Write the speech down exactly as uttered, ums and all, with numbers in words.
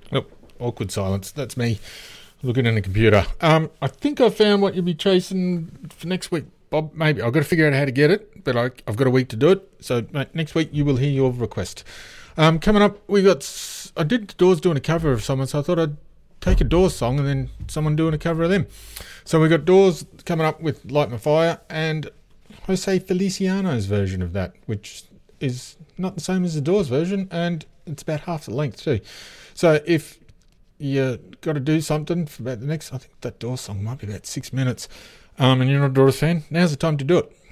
Oh, awkward silence. That's me looking in the computer. Um, I think I found what you'll be chasing for next week, Bob. Maybe I've got to figure out how to get it, but I, I've got a week to do it. So mate, next week you will hear your request. Um, coming up, we got. I did the Doors doing a cover of someone, so I thought I'd take a Doors song and then someone doing a cover of them. So we got Doors coming up with Light My Fire and Jose Feliciano's version of that, which is not the same as the Doors version, and it's about half the length too. So if you got to do something for about the next, I think that Doors song might be about six minutes, um, and you're not a Doors fan, now's the time to do it.